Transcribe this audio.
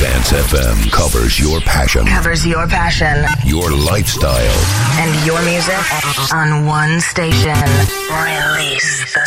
Dance FM covers your passion. Covers your passion. Your lifestyle. And your music on one station. Release the